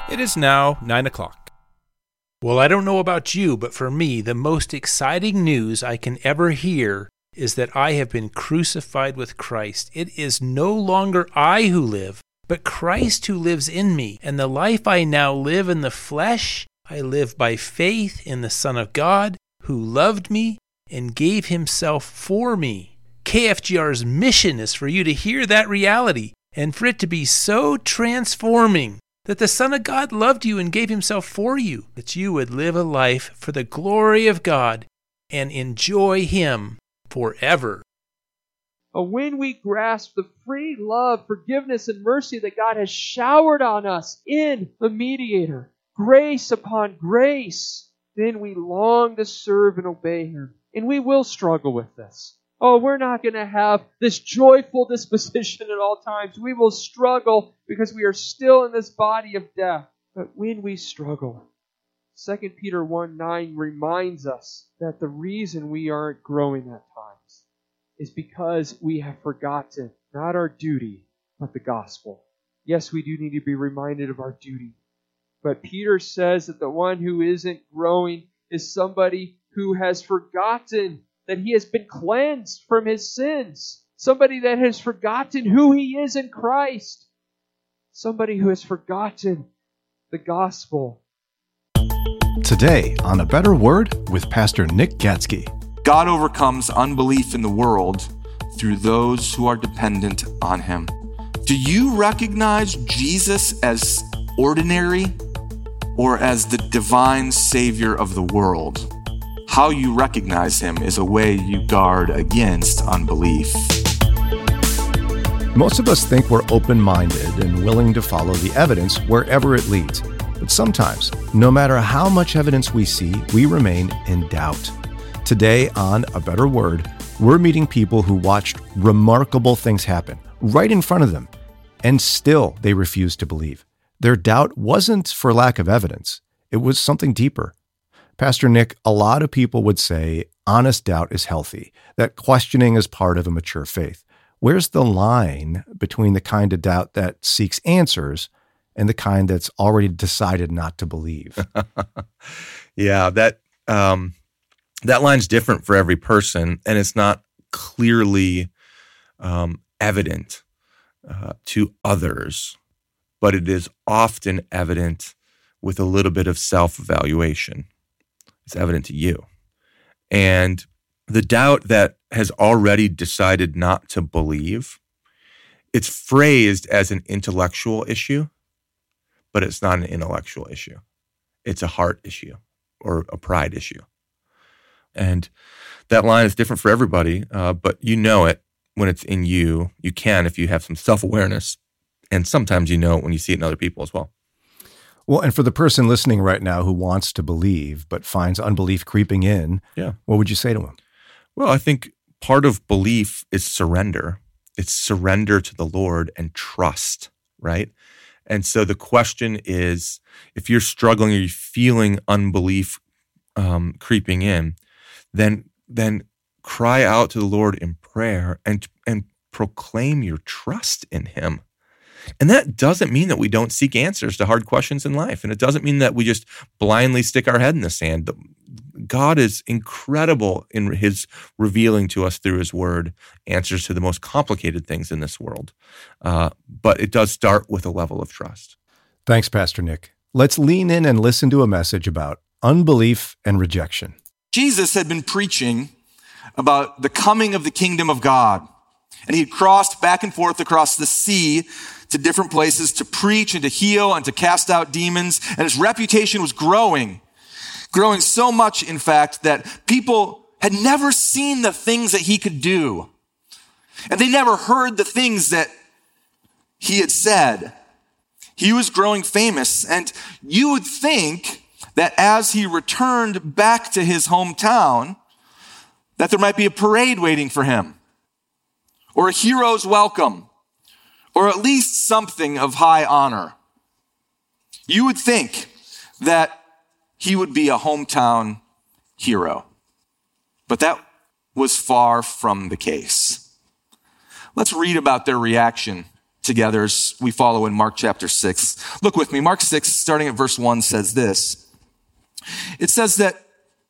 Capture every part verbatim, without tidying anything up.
It is now nine o'clock. Well, I don't know about you, but for me, the most exciting news I can ever hear is that I have been crucified with Christ. It is no longer I who live, but Christ who lives in me. And the life I now live in the flesh, I live by faith in the Son of God, who loved me and gave himself for me. K F G R's mission is for you to hear that reality and for it to be so transforming that the Son of God loved you and gave himself for you, that you would live a life for the glory of God and enjoy him forever. When we grasp the free love, forgiveness, and mercy that God has showered on us in the mediator, grace upon grace, then we long to serve and obey him. And we will struggle with this. Oh, we're not going to have this joyful disposition at all times. We will struggle because we are still in this body of death. But when we struggle, Second Peter one nine reminds us that the reason we aren't growing at times is because we have forgotten not our duty, but the gospel. Yes, we do need to be reminded of our duty. But Peter says that the one who isn't growing is somebody who has forgotten that he has been cleansed from his sins. Somebody that has forgotten who he is in Christ. Somebody who has forgotten the gospel. Today on A Better Word with Pastor Nick Gatsky. God overcomes unbelief in the world through those who are dependent on him. Do you recognize Jesus as ordinary or as the divine Savior of the world? How you recognize him is a way you guard against unbelief. Most of us think we're open-minded and willing to follow the evidence wherever it leads. But sometimes, no matter how much evidence we see, we remain in doubt. Today on A Better Word, we're meeting people who watched remarkable things happen right in front of them, and still they refused to believe. Their doubt wasn't for lack of evidence. It was something deeper. Pastor Nick, a lot of people would say honest doubt is healthy, that questioning is part of a mature faith. Where's the line between the kind of doubt that seeks answers and the kind that's already decided not to believe? yeah, that um, that line's different for every person, and it's not clearly um, evident uh, to others, but it is often evident with a little bit of self-evaluation. It's evident to you. And the doubt that has already decided not to believe, it's phrased as an intellectual issue, but it's not an intellectual issue. It's a heart issue or a pride issue. And that line is different for everybody, uh, but you know it when it's in you. You can if you have some self-awareness. And sometimes you know it when you see it in other people as well. Well, and for the person listening right now who wants to believe but finds unbelief creeping in, yeah. what would you say to him? Well, I think part of belief is surrender. It's surrender to the Lord and trust, right? And so the question is, if you're struggling or you're feeling unbelief um, creeping in, then then cry out to the Lord in prayer and and proclaim your trust in him. And that doesn't mean that we don't seek answers to hard questions in life. And it doesn't mean that we just blindly stick our head in the sand. God is incredible in his revealing to us through his word answers to the most complicated things in this world. Uh, but it does start with a level of trust. Thanks, Pastor Nick. Let's lean in and listen to a message about unbelief and rejection. Jesus had been preaching about the coming of the kingdom of God. And he had crossed back and forth across the sea to different places to preach and to heal and to cast out demons. And his reputation was growing, growing so much, in fact, that people had never seen the things that he could do. And they never heard the things that he had said. He was growing famous. And you would think that as he returned back to his hometown, that there might be a parade waiting for him, or a hero's welcome, or at least something of high honor. You would think that he would be a hometown hero. But that was far from the case. Let's read about their reaction together as we follow in Mark chapter six. Look with me. Mark six, starting at verse one, says this. It says that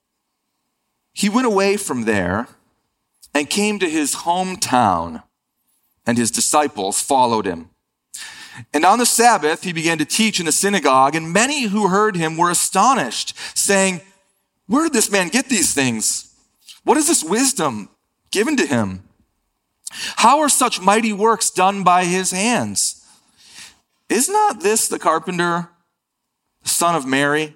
he went away from there and came to his hometown, and his disciples followed him. And on the Sabbath, he began to teach in the synagogue, and many who heard him were astonished, saying, "Where did this man get these things? What is this wisdom given to him? How are such mighty works done by his hands? Is not this the carpenter, son of Mary,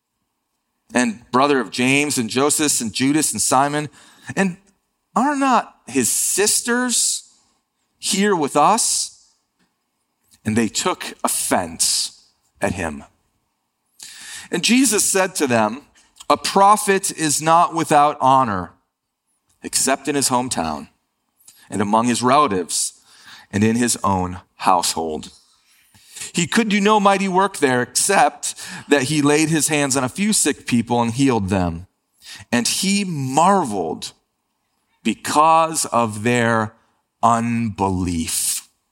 and brother of James and Joseph and Judas and Simon? And are not his sisters here with us?" And they took offense at him. And Jesus said to them, "A prophet is not without honor, except in his hometown and among his relatives and in his own household." He could do no mighty work there except that he laid his hands on a few sick people and healed them. And he marveled because of their unbelief.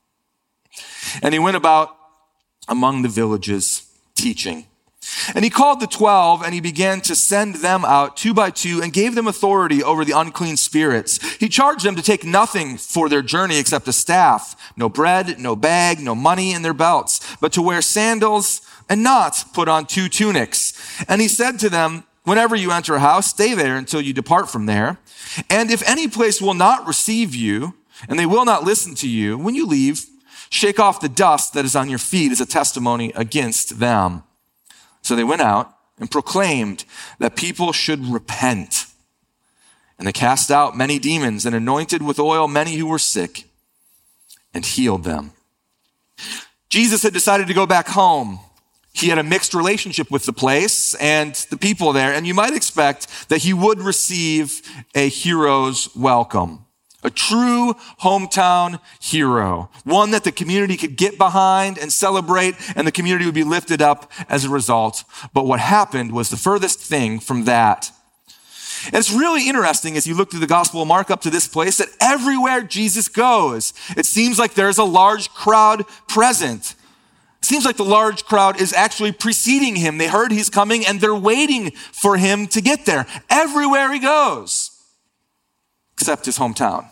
And he went about among the villages teaching. And he called the twelve, and he began to send them out two by two and gave them authority over the unclean spirits. He charged them to take nothing for their journey except a staff, no bread, no bag, no money in their belts, but to wear sandals and not put on two tunics. And he said to them, "Whenever you enter a house, stay there until you depart from there. And if any place will not receive you, and they will not listen to you, when you leave, shake off the dust that is on your feet as a testimony against them." So they went out and proclaimed that people should repent. And they cast out many demons and anointed with oil many who were sick and healed them. Jesus had decided to go back home. He had a mixed relationship with the place and the people there, and you might expect that he would receive a hero's welcome. A true hometown hero, one that the community could get behind and celebrate, and the community would be lifted up as a result. But what happened was the furthest thing from that. And it's really interesting as you look through the Gospel of Mark up to this place that everywhere Jesus goes, it seems like there's a large crowd present. It seems like the large crowd is actually preceding him. They heard he's coming and they're waiting for him to get there. Everywhere he goes, except his hometown.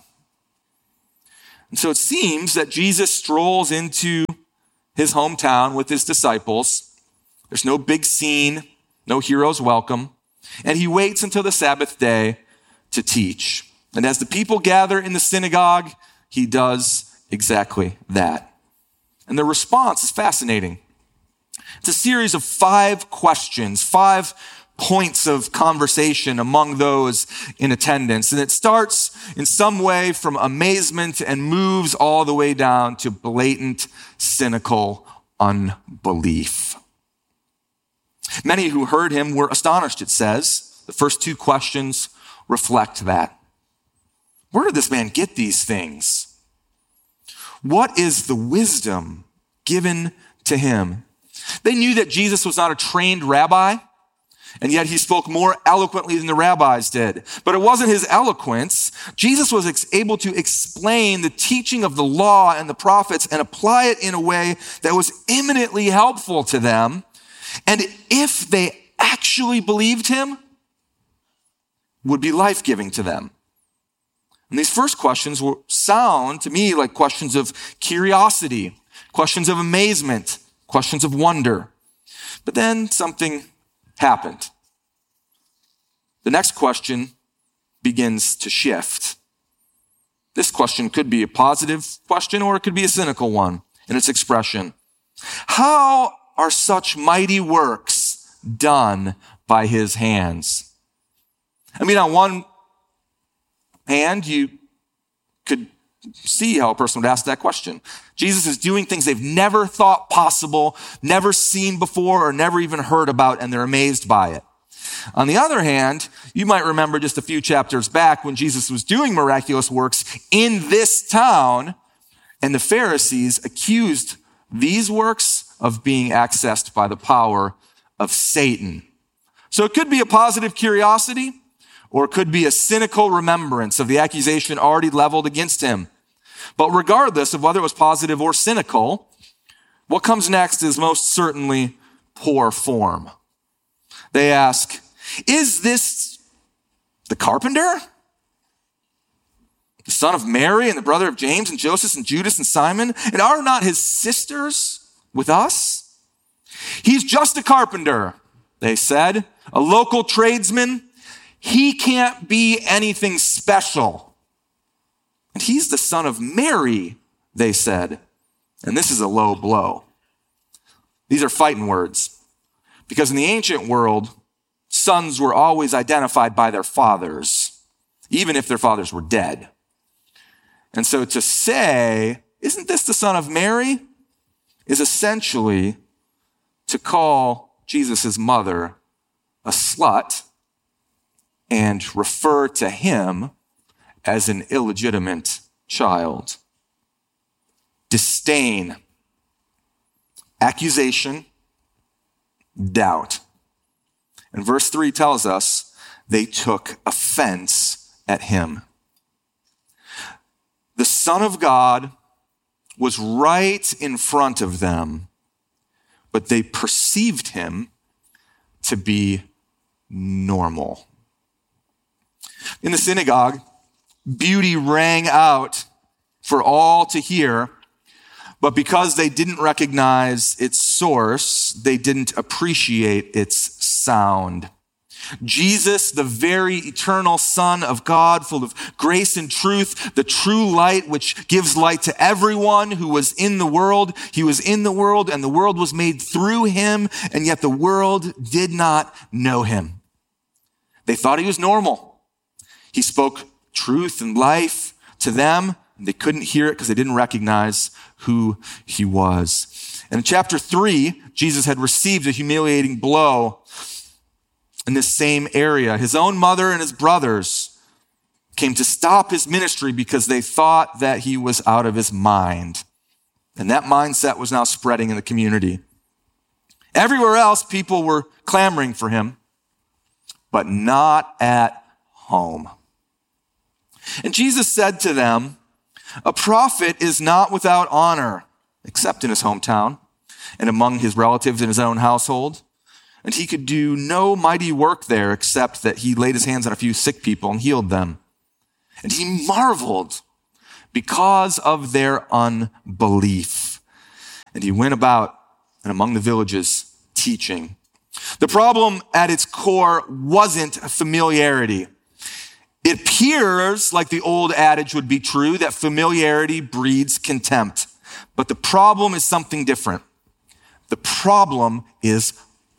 And so it seems that Jesus strolls into his hometown with his disciples. There's no big scene, no hero's welcome. And he waits until the Sabbath day to teach. And as the people gather in the synagogue, he does exactly that. And the response is fascinating. It's a series of five questions, five points of conversation among those in attendance. And it starts in some way from amazement and moves all the way down to blatant, cynical unbelief. Many who heard him were astonished, it says. The first two questions reflect that. Where did this man get these things? What is the wisdom given to him? They knew that Jesus was not a trained rabbi, and yet he spoke more eloquently than the rabbis did. But it wasn't his eloquence. Jesus was ex- able to explain the teaching of the law and the prophets and apply it in a way that was eminently helpful to them. And if they actually believed him, would be life-giving to them. And these first questions will sound to me like questions of curiosity, questions of amazement, questions of wonder. But then something happened. The next question begins to shift. This question could be a positive question or it could be a cynical one in its expression. How are such mighty works done by his hands? I mean, on one hand, you could see how a person would ask that question. Jesus is doing things they've never thought possible, never seen before, or never even heard about, and they're amazed by it. On the other hand, you might remember just a few chapters back when Jesus was doing miraculous works in this town, and the Pharisees accused these works of being accessed by the power of Satan. So it could be a positive curiosity, or it could be a cynical remembrance of the accusation already leveled against him. But regardless of whether it was positive or cynical, what comes next is most certainly poor form. They ask, is this the carpenter? The son of Mary and the brother of James and Joseph and Judas and Simon? And are not his sisters with us? He's just a carpenter, they said, a local tradesman. He can't be anything special. And he's the son of Mary, they said. And this is a low blow. These are fighting words. Because in the ancient world, sons were always identified by their fathers, even if their fathers were dead. And so to say, isn't this the son of Mary, is essentially to call Jesus' mother a slut and refer to him as an illegitimate child. Disdain, accusation, doubt. And verse three tells us they took offense at him. The Son of God was right in front of them, but they perceived him to be normal. In the synagogue, beauty rang out for all to hear, but because they didn't recognize its source, they didn't appreciate its sound. Jesus, the very eternal Son of God, full of grace and truth, the true light which gives light to everyone who was in the world. He was in the world and the world was made through him, and yet the world did not know him. They thought he was normal. He spoke truth and life to them, and they couldn't hear it because they didn't recognize who he was. And in chapter three, Jesus had received a humiliating blow in this same area. His own mother and his brothers came to stop his ministry because they thought that he was out of his mind. And that mindset was now spreading in the community. Everywhere else, people were clamoring for him, but not at home. And Jesus said to them, a prophet is not without honor, except in his hometown and among his relatives in his own household. And he could do no mighty work there except that he laid his hands on a few sick people and healed them. And he marveled because of their unbelief. And he went about and among the villages teaching. The problem at its core wasn't familiarity. It appears like the old adage would be true, that familiarity breeds contempt. But the problem is something different. The problem is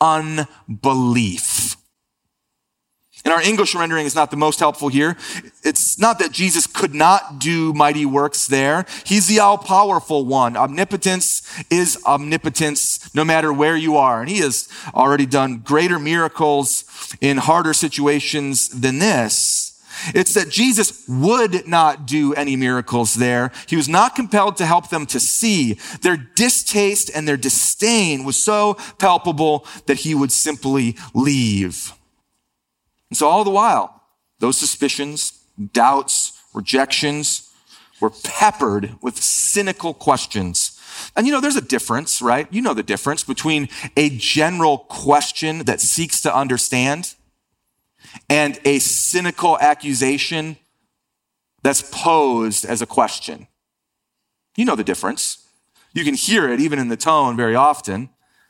unbelief. And our English rendering is not the most helpful here. It's not that Jesus could not do mighty works there. He's the all-powerful one. Omnipotence is omnipotence no matter where you are. And he has already done greater miracles in harder situations than this. It's that Jesus would not do any miracles there. He was not compelled to help them to see. Their distaste and their disdain was so palpable that he would simply leave. And so all the while, those suspicions, doubts, rejections were peppered with cynical questions. And you know, there's a difference, right? You know the difference between a general question that seeks to understand and a cynical accusation that's posed as a question. You know the difference. You can hear it even in the tone very often.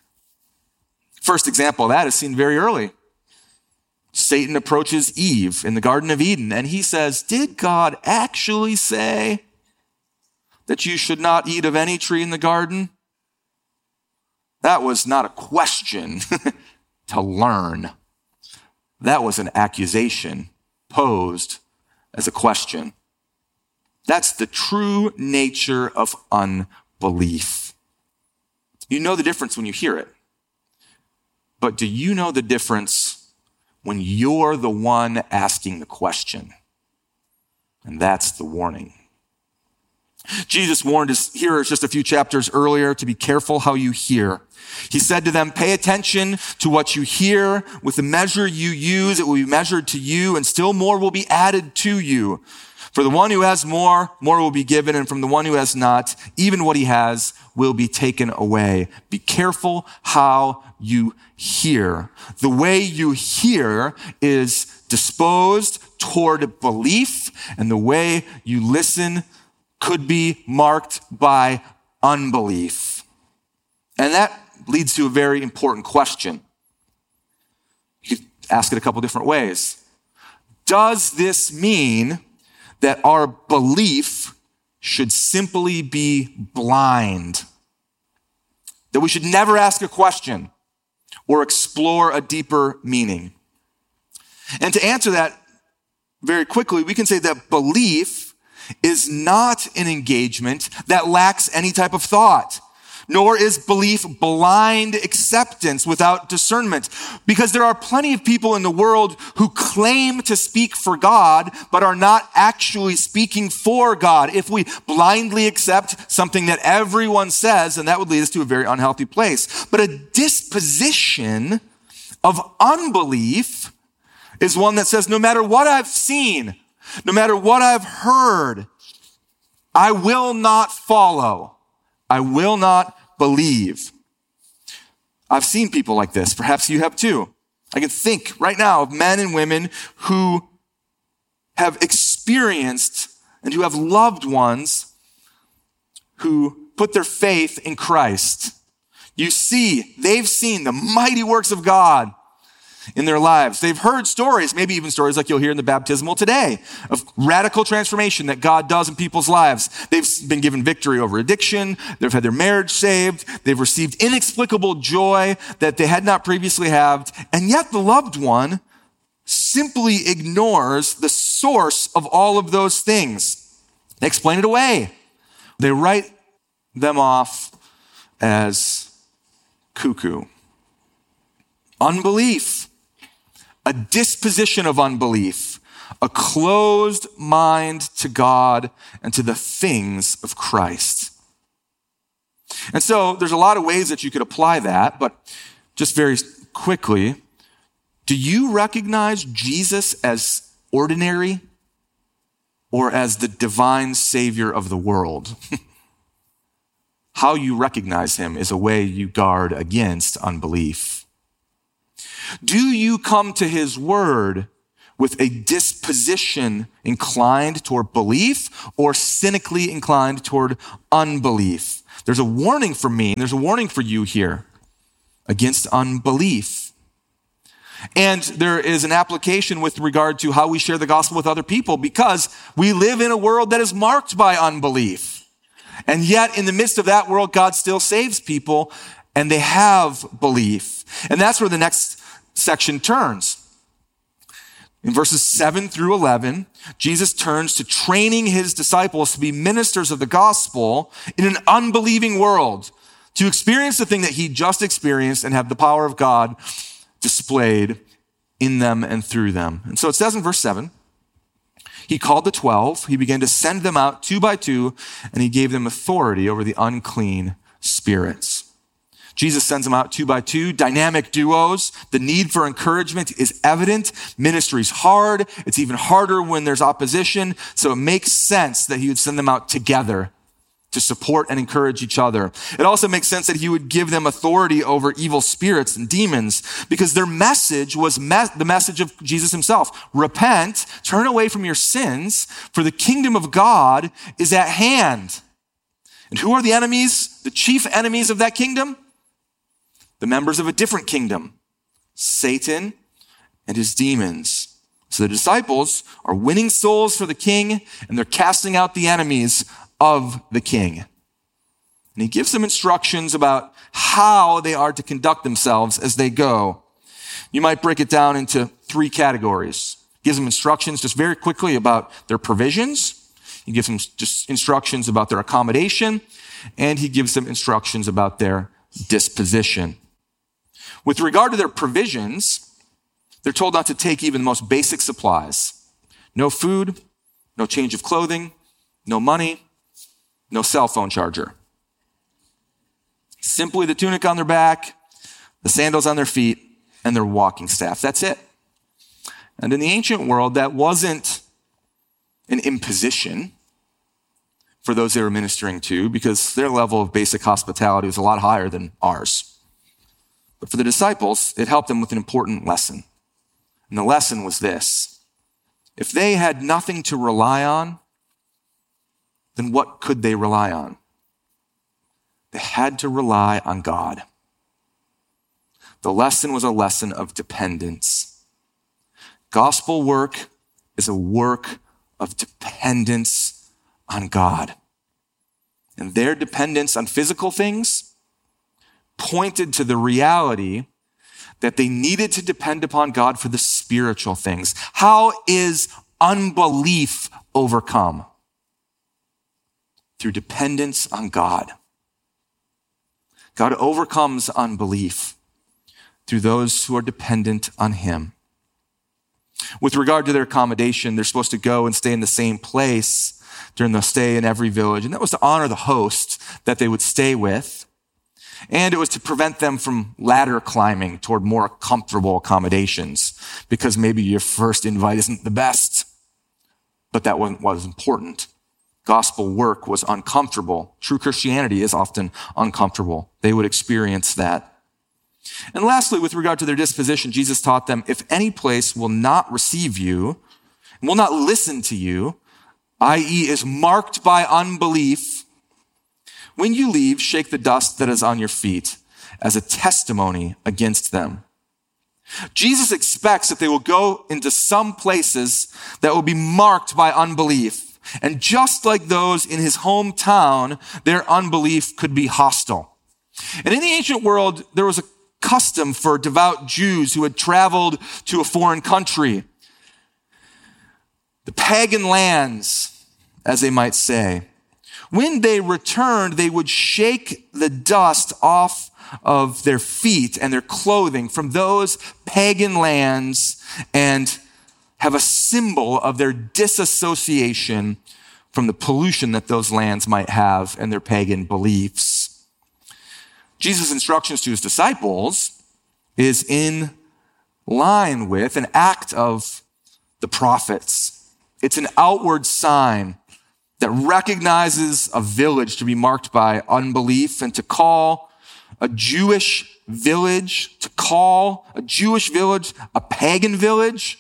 First example of that is seen very early. Satan approaches Eve in the Garden of Eden, and he says, did God actually say that you should not eat of any tree in the garden? That was not a question to learn. That was an accusation posed as a question. That's the true nature of unbelief. You know the difference when you hear it. But do you know the difference when you're the one asking the question? And that's the warning. Jesus warned his hearers just a few chapters earlier to be careful how you hear. He said to them, pay attention to what you hear. With the measure you use, it will be measured to you, and still more will be added to you. For the one who has more, more will be given, and from the one who has not, even what he has will be taken away. Be careful how you hear. The way you hear is disposed toward belief, and the way you listen could be marked by unbelief. And that leads to a very important question. You could ask it a couple different ways. Does this mean that our belief should simply be blind? That we should never ask a question or explore a deeper meaning? And to answer that very quickly, we can say that belief is not an engagement that lacks any type of thought, nor is belief blind acceptance without discernment. Because there are plenty of people in the world who claim to speak for God, but are not actually speaking for God. If we blindly accept something that everyone says, then that would lead us to a very unhealthy place. But a disposition of unbelief is one that says, no matter what I've seen, no matter what I've heard, I will not follow. I will not believe. I've seen people like this. Perhaps you have too. I can think right now of men and women who have experienced and who have loved ones who put their faith in Christ. You see, they've seen the mighty works of God in their lives. They've heard stories, maybe even stories like you'll hear in the baptismal today, of radical transformation that God does in people's lives. They've been given victory over addiction. They've had their marriage saved. They've received inexplicable joy that they had not previously had. And yet the loved one simply ignores the source of all of those things. They explain it away. They write them off as cuckoo. Unbelief. A disposition of unbelief, a closed mind to God and to the things of Christ. And so there's a lot of ways that you could apply that, but just very quickly, do you recognize Jesus as ordinary or as the divine Savior of the world? How you recognize him is a way you guard against unbelief. Do you come to his word with a disposition inclined toward belief or cynically inclined toward unbelief? There's a warning for me, and there's a warning for you here against unbelief. And there is an application with regard to how we share the gospel with other people, because we live in a world that is marked by unbelief. And yet in the midst of that world, God still saves people, and they have belief. And that's where the next section turns. In verses seven through eleven, Jesus turns to training his disciples to be ministers of the gospel in an unbelieving world, to experience the thing that he just experienced and have the power of God displayed in them and through them. And so it says in verse seven, he called the twelve, he began to send them out two by two, and he gave them authority over the unclean spirits. Jesus sends them out two by two, dynamic duos. The need for encouragement is evident. Ministry's hard. It's even harder when there's opposition. So it makes sense that he would send them out together to support and encourage each other. It also makes sense that he would give them authority over evil spirits and demons, because their message was me- the message of Jesus himself. Repent, turn away from your sins, for the kingdom of God is at hand. And who are the enemies, the chief enemies of that kingdom? The members of a different kingdom, Satan and his demons. So the disciples are winning souls for the king, and they're casting out the enemies of the king. And he gives them instructions about how they are to conduct themselves as they go. You might break it down into three categories. He gives them instructions just very quickly about their provisions. He gives them just instructions about their accommodation, and he gives them instructions about their disposition. With regard to their provisions, they're told not to take even the most basic supplies. No food, no change of clothing, no money, no cell phone charger. Simply the tunic on their back, the sandals on their feet, and their walking staff. That's it. And in the ancient world, that wasn't an imposition for those they were ministering to, because their level of basic hospitality was a lot higher than ours. But for the disciples, it helped them with an important lesson. And the lesson was this: if they had nothing to rely on, then what could they rely on? They had to rely on God. The lesson was a lesson of dependence. Gospel work is a work of dependence on God. And their dependence on physical things pointed to the reality that they needed to depend upon God for the spiritual things. How is unbelief overcome? Through dependence on God. God overcomes unbelief through those who are dependent on him. With regard to their accommodation, they're supposed to go and stay in the same place during the stay in every village. And that was to honor the host that they would stay with. And it was to prevent them from ladder climbing toward more comfortable accommodations, because maybe your first invite isn't the best. But that wasn't what was important. Gospel work was uncomfortable. True Christianity is often uncomfortable. They would experience that. And lastly, with regard to their disposition, Jesus taught them, if any place will not receive you, will not listen to you, that is is marked by unbelief, when you leave, shake the dust that is on your feet as a testimony against them. Jesus expects that they will go into some places that will be marked by unbelief. And just like those in his hometown, their unbelief could be hostile. And in the ancient world, there was a custom for devout Jews who had traveled to a foreign country. The pagan lands, as they might say. When they returned, they would shake the dust off of their feet and their clothing from those pagan lands and have a symbol of their disassociation from the pollution that those lands might have and their pagan beliefs. Jesus' instructions to his disciples is in line with an act of the prophets. It's an outward sign that recognizes a village to be marked by unbelief, and to call a Jewish village, to call a Jewish village a pagan village,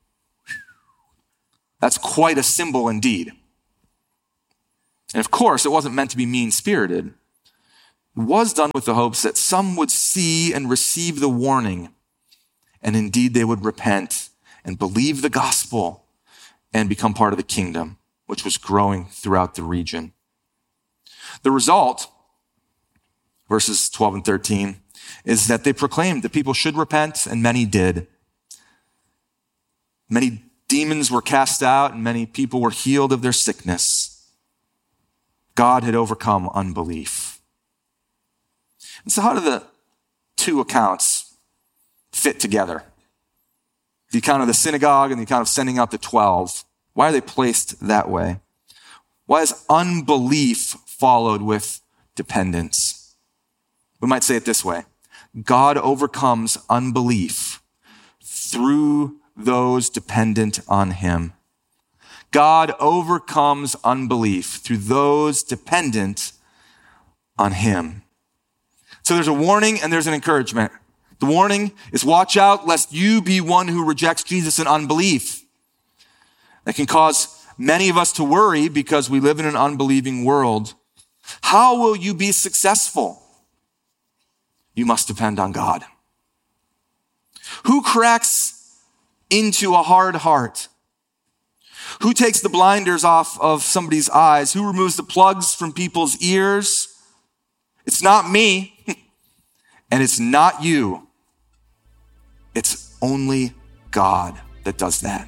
that's quite a symbol indeed. And of course, it wasn't meant to be mean-spirited. It was done with the hopes that some would see and receive the warning, and indeed they would repent and believe the gospel and become part of the kingdom, which was growing throughout the region. The result, verses twelve and thirteen, is that they proclaimed that people should repent, and many did. Many demons were cast out, and many people were healed of their sickness. God had overcome unbelief. And so how do the two accounts fit together? The account of the synagogue and the account of sending out the twelve. Why are they placed that way? Why is unbelief followed with dependence? We might say it this way. God overcomes unbelief through those dependent on him. God overcomes unbelief through those dependent on him. So there's a warning and there's an encouragement. The warning is, watch out lest you be one who rejects Jesus in unbelief. That can cause many of us to worry because we live in an unbelieving world. How will you be successful? You must depend on God. Who cracks into a hard heart? Who takes the blinders off of somebody's eyes? Who removes the plugs from people's ears? It's not me, and it's not you. It's only God that does that.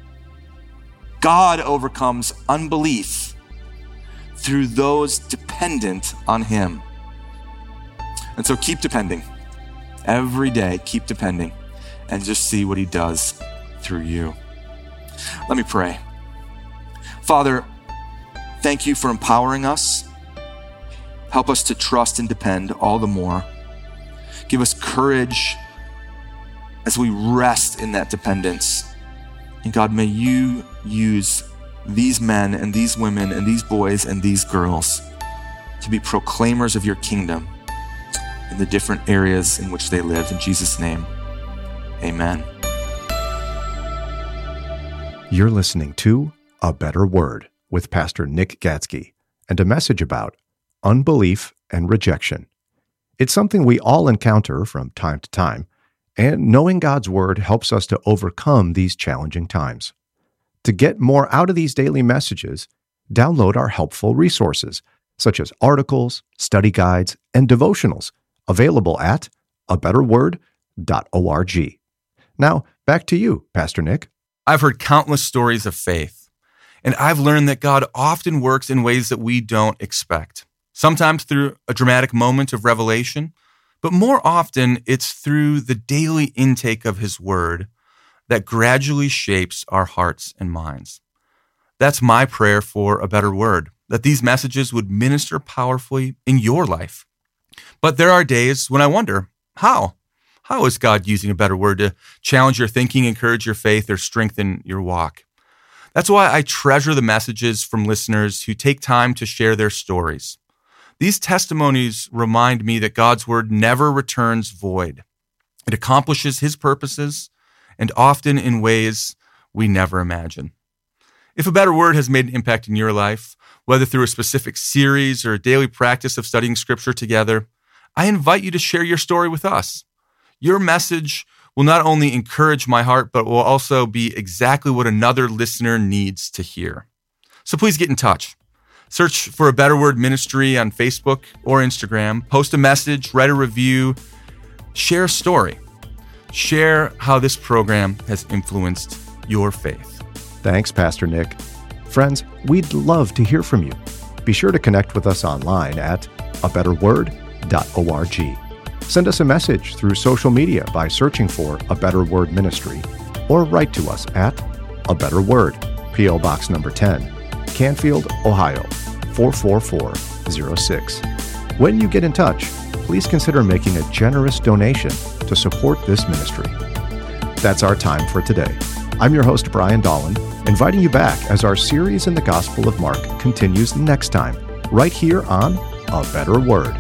God overcomes unbelief through those dependent on him. And so keep depending. Every day, keep depending and just see what he does through you. Let me pray. Father, thank you for empowering us. Help us to trust and depend all the more. Give us courage as we rest in that dependence. And God, may you use these men and these women and these boys and these girls to be proclaimers of your kingdom in the different areas in which they live. In Jesus' name, amen. You're listening to A Better Word with Pastor Nick Gadsky, and a message about unbelief and rejection. It's something we all encounter from time to time, and knowing God's Word helps us to overcome these challenging times. To get more out of these daily messages, download our helpful resources, such as articles, study guides, and devotionals, available at a better word dot org. Now, back to you, Pastor Nick. I've heard countless stories of faith, and I've learned that God often works in ways that we don't expect. Sometimes through a dramatic moment of revelation, but more often it's through the daily intake of His Word that gradually shapes our hearts and minds. That's my prayer for A Better Word, that these messages would minister powerfully in your life. But there are days when I wonder, how? How is God using A Better Word to challenge your thinking, encourage your faith, or strengthen your walk? That's why I treasure the messages from listeners who take time to share their stories. These testimonies remind me that God's Word never returns void. It accomplishes His purposes, and often in ways we never imagine. If A Better Word has made an impact in your life, whether through a specific series or a daily practice of studying Scripture together, I invite you to share your story with us. Your message will not only encourage my heart, but will also be exactly what another listener needs to hear. So please get in touch. Search for A Better Word Ministry on Facebook or Instagram. Post a message, write a review, share a story. Share how this program has influenced your faith. Thanks, Pastor Nick. Friends, we'd love to hear from you. Be sure to connect with us online at a better word dot org. Send us a message through social media by searching for A Better Word Ministry, or write to us at A Better Word, P O Box number ten, Canfield, Ohio, four four four zero six. When you get in touch, please consider making a generous donation to support this ministry. That's our time for today. I'm your host, Brian Dolan, inviting you back as our series in the Gospel of Mark continues next time, right here on A Better Word.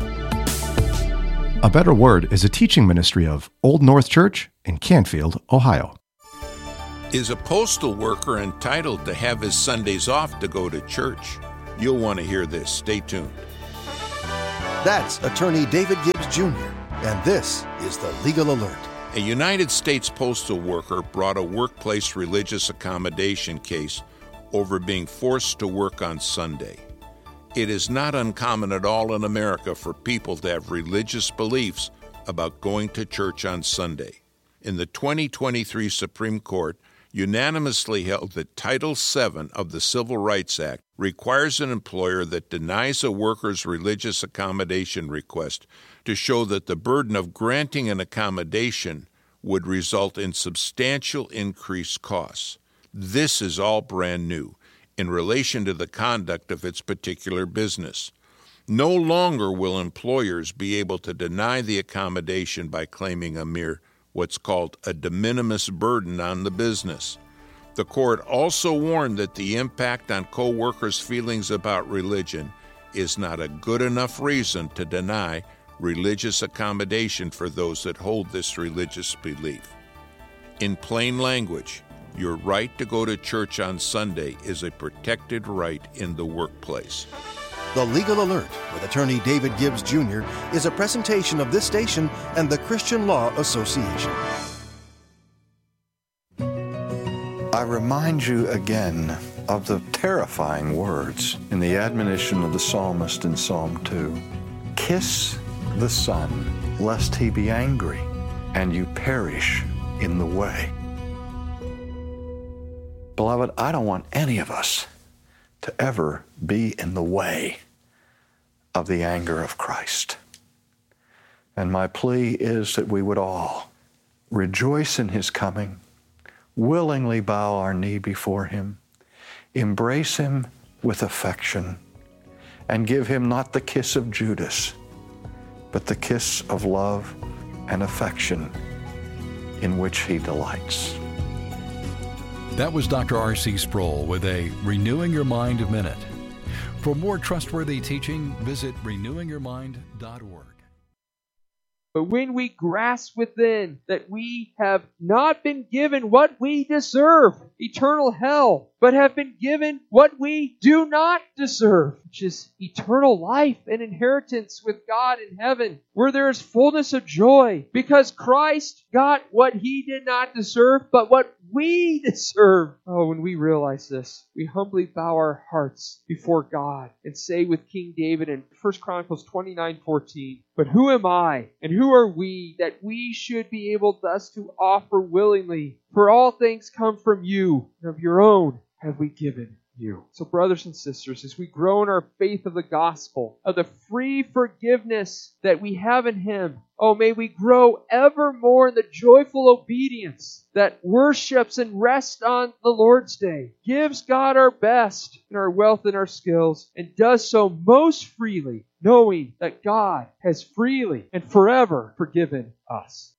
A Better Word is a teaching ministry of Old North Church in Canfield, Ohio. Is a postal worker entitled to have his Sundays off to go to church? You'll want to hear this. Stay tuned. That's attorney David Gibbs Junior, and this is the Legal Alert. A United States postal worker brought a workplace religious accommodation case over being forced to work on Sunday. It is not uncommon at all in America for people to have religious beliefs about going to church on Sunday. In the twenty twenty-three Supreme Court, unanimously held that Title seven of the Civil Rights Act requires an employer that denies a worker's religious accommodation request to show that the burden of granting an accommodation would result in substantial increased costs. This is all brand new in relation to the conduct of its particular business. No longer will employers be able to deny the accommodation by claiming a mere what's called a de minimis burden on the business. The court also warned that the impact on co-workers' feelings about religion is not a good enough reason to deny religious accommodation for those that hold this religious belief. In plain language, your right to go to church on Sunday is a protected right in the workplace. The Legal Alert with attorney David Gibbs Junior is a presentation of this station and the Christian Law Association. I remind you again of the terrifying words in the admonition of the psalmist in Psalm two. Kiss the Son, lest he be angry, and you perish in the way. Beloved, I don't want any of us to ever be in the way of the anger of Christ. And my plea is that we would all rejoice in his coming, willingly bow our knee before him, embrace him with affection, and give him not the kiss of Judas, but the kiss of love and affection in which he delights. That was Doctor R C Sproul with a Renewing Your Mind Minute. For more trustworthy teaching, visit renewing your mind dot org. But when we grasp within that we have not been given what we deserve, eternal hell, but have been given what we do not deserve, which is eternal life and inheritance with God in heaven, where there is fullness of joy, because Christ got what he did not deserve, but what we deserve. Oh, when we realize this, we humbly bow our hearts before God and say with King David in First Chronicles twenty-nine fourteen, "But who am I, and who are we, that we should be able thus to offer willingly? For all things come from you, and of your own have we given you." So brothers and sisters, as we grow in our faith of the gospel, of the free forgiveness that we have in him, oh, may we grow ever more in the joyful obedience that worships and rests on the Lord's day, gives God our best in our wealth and our skills, and does so most freely, knowing that God has freely and forever forgiven us.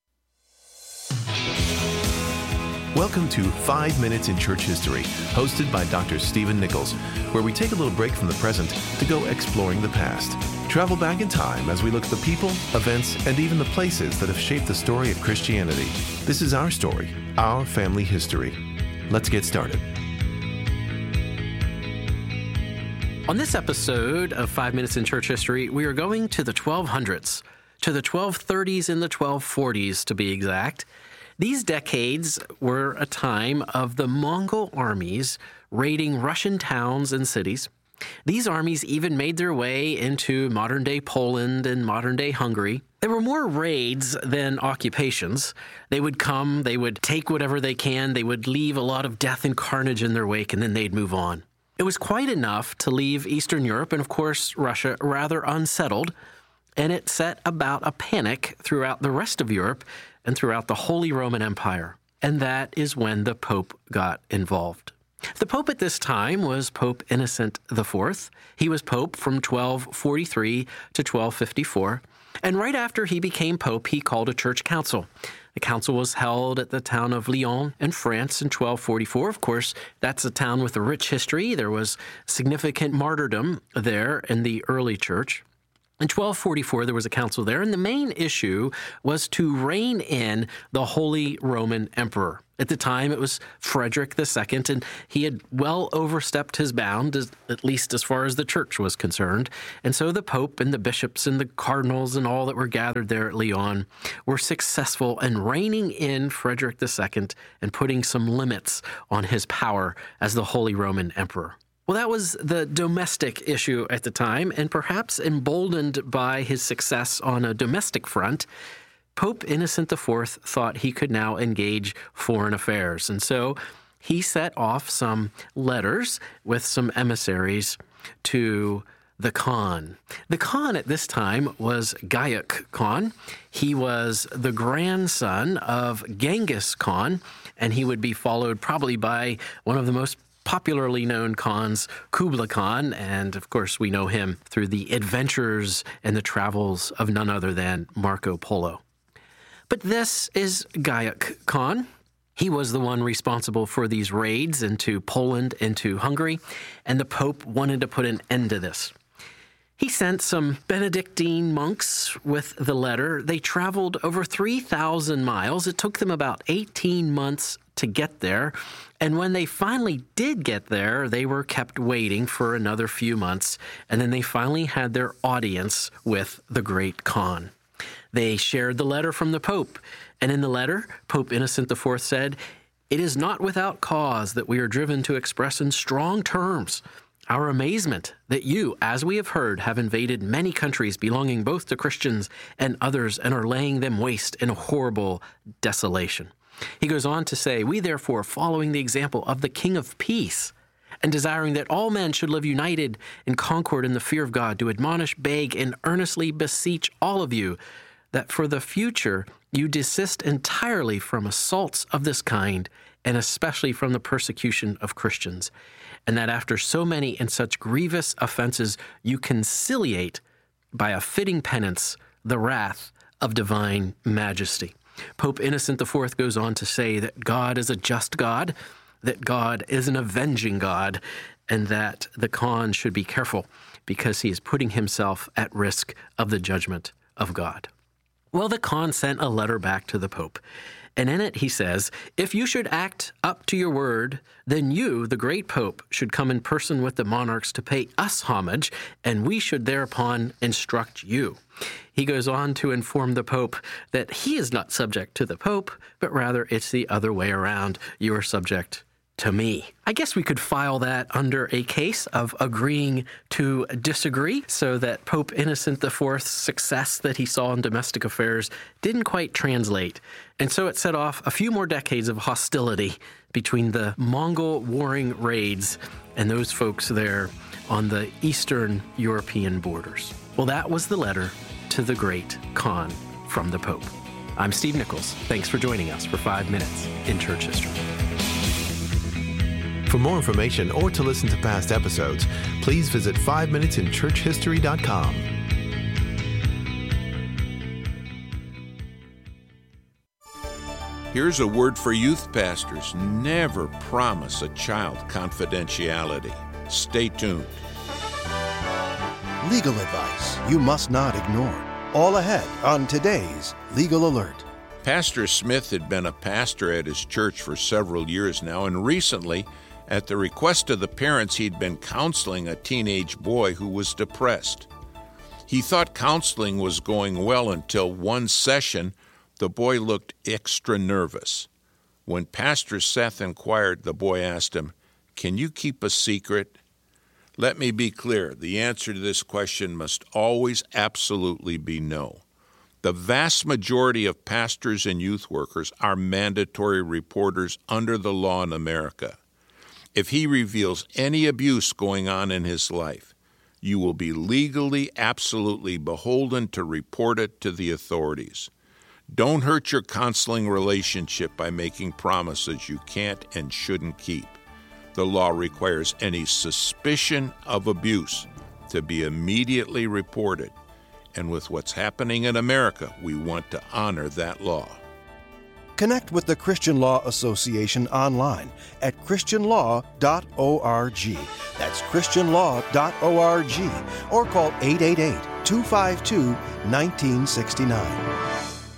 Welcome to Five Minutes in Church History, hosted by Doctor Stephen Nichols, where we take a little break from the present to go exploring the past. Travel back in time as we look at the people, events, and even the places that have shaped the story of Christianity. This is our story, our family history. Let's get started. On this episode of Five Minutes in Church History, we are going to the twelve hundreds, to the twelve thirties and the twelve forties to be exact. These decades were a time of the Mongol armies raiding Russian towns and cities. These armies even made their way into modern-day Poland and modern-day Hungary. There were more raids than occupations. They would come, they would take whatever they can, they would leave a lot of death and carnage in their wake, and then they'd move on. It was quite enough to leave Eastern Europe and, of course, Russia rather unsettled, and it set about a panic throughout the rest of Europe and throughout the Holy Roman Empire. And that is when the Pope got involved. The Pope at this time was Pope Innocent the Fourth. He was Pope from twelve forty-three to twelve fifty-four. And right after he became Pope, he called a church council. The council was held at the town of Lyon in France in twelve forty-four. Of course, that's a town with a rich history. There was significant martyrdom there in the early church. In twelve forty-four, there was a council there, and the main issue was to rein in the Holy Roman Emperor. At the time, it was Frederick the Second, and he had well overstepped his bound, at least as far as the church was concerned. And so the Pope and the bishops and the cardinals and all that were gathered there at Lyon were successful in reining in Frederick the Second and putting some limits on his power as the Holy Roman Emperor. Well, that was the domestic issue at the time, and perhaps emboldened by his success on a domestic front, Pope Innocent the Fourth thought he could now engage foreign affairs. And so he set off some letters with some emissaries to the Khan. The Khan at this time was Gayuk Khan. He was the grandson of Genghis Khan, and he would be followed probably by one of the most popularly known Khans, Kublai Khan, and of course we know him through the adventures and the travels of none other than Marco Polo. But this is Gayuk Khan. He was the one responsible for these raids into Poland, into Hungary, and the Pope wanted to put an end to this. He sent some Benedictine monks with the letter. They traveled over three thousand miles. It took them about eighteen months to get there. And when they finally did get there, they were kept waiting for another few months. And then they finally had their audience with the great Khan. They shared the letter from the Pope. And in the letter, Pope Innocent the Fourth said, "It is not without cause that we are driven to express in strong terms our amazement that you, as we have heard, have invaded many countries belonging both to Christians and others and are laying them waste in a horrible desolation." He goes on to say, "We therefore, following the example of the King of Peace, and desiring that all men should live united in concord in the fear of God, do admonish, beg, and earnestly beseech all of you that for the future you desist entirely from assaults of this kind, and especially from the persecution of Christians, and that after so many and such grievous offenses you conciliate by a fitting penance the wrath of divine majesty." Pope Innocent the Fourth goes on to say that God is a just God, that God is an avenging God and that the Khan should be careful because he is putting himself at risk of the judgment of God. Well, the Khan sent a letter back to the Pope, and in it he says, if you should act up to your word, then you, the great Pope, should come in person with the monarchs to pay us homage, and we should thereupon instruct you. He goes on to inform the Pope that he is not subject to the Pope, but rather it's the other way around. You are subject to me. I guess we could file that under a case of agreeing to disagree, so that Pope Innocent the Fourth's success that he saw in domestic affairs didn't quite translate. And so it set off a few more decades of hostility between the Mongol warring raids and those folks there on the Eastern European borders. Well, that was the letter to the great Khan from the Pope. I'm Steve Nichols. Thanks for joining us for Five Minutes in Church History. For more information or to listen to past episodes, please visit five minutes in church history dot com. Here's a word for youth pastors. Never promise a child confidentiality. Stay tuned. Legal advice you must not ignore. All ahead on today's Legal Alert. Pastor Smith had been a pastor at his church for several years now, and recently, at the request of the parents, he'd been counseling a teenage boy who was depressed. He thought counseling was going well until one session, the boy looked extra nervous. When Pastor Seth inquired, the boy asked him, "Can you keep a secret?" Let me be clear, the answer to this question must always absolutely be no. The vast majority of pastors and youth workers are mandatory reporters under the law in America. If he reveals any abuse going on in his life, you will be legally, absolutely beholden to report it to the authorities. Don't hurt your counseling relationship by making promises you can't and shouldn't keep. The law requires any suspicion of abuse to be immediately reported. And with what's happening in America, we want to honor that law. Connect with the Christian Law Association online at christian law dot org. That's christian law dot org, or call eight eight eight, two five two, one nine six nine.